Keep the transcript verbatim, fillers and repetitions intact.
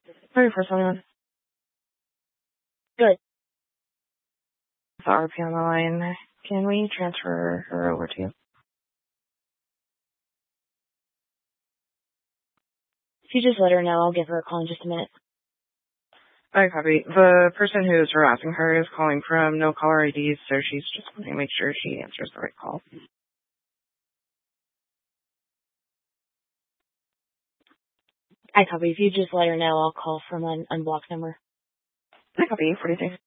Sorry for someone. Good. The R P on the line. Can we transfer her over to you? If you just let her know, I'll give her a call in just a minute. I copy. The person who's harassing her is calling from no caller I Ds, so she's just wanting to make sure she answers the right call. I copy. If you just let her know, I'll call from an unblocked number. I copy. What do you think?